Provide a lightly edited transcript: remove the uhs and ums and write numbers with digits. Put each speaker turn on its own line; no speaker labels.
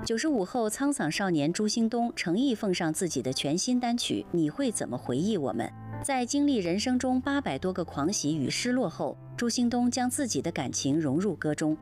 95后沧桑少年朱兴东诚意奉上自己的全新单曲《你会怎么回忆我们》。在经历人生中800多个狂喜与失落后，朱兴东将自己的感情融入歌中，